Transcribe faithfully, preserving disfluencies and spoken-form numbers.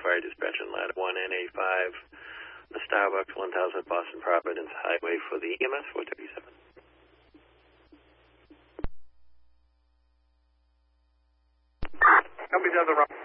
Fire Dispatch on ladder one N A five, the Starbucks one thousand Boston Providence Highway for the E M S four thirty-seven. Copy, down the run.